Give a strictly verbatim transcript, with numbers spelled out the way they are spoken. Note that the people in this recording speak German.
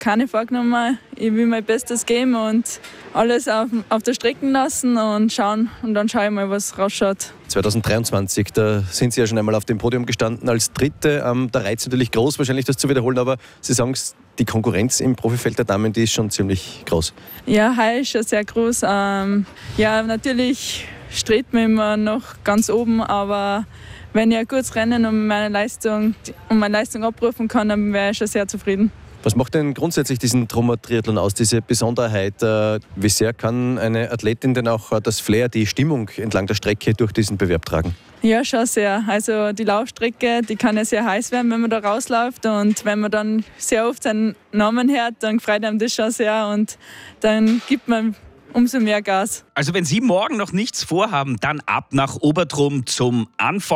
keine vorgenommen. Ich will mein Bestes geben und alles auf, auf der Strecke lassen und schauen. Und dann schaue ich mal, was rausschaut. zwanzig dreiundzwanzig, da sind Sie ja schon einmal auf dem Podium gestanden als Dritte. Ähm, der Reiz natürlich groß, wahrscheinlich das zu wiederholen, aber Sie sagen es, die Konkurrenz im Profifeld der Damen, die ist schon ziemlich groß. Ja, heuer ist schon sehr groß. Ähm, ja, natürlich strebt man immer noch ganz oben, aber wenn ich ein gutes Rennen um meine Leistung, um meine Leistung abrufen kann, dann wäre ich schon sehr zufrieden. Was macht denn grundsätzlich diesen Trommer-Triathlon aus, diese Besonderheit? Äh, wie sehr kann eine Athletin denn auch das Flair, die Stimmung entlang der Strecke durch diesen Bewerb tragen? Ja, schon sehr. Also die Laufstrecke, die kann ja sehr heiß werden, wenn man da rausläuft. Und wenn man dann sehr oft seinen Namen hört, dann freut einem das schon sehr und dann gibt man umso mehr Gas. Also wenn Sie morgen noch nichts vorhaben, dann ab nach Obertrum zum Anfang.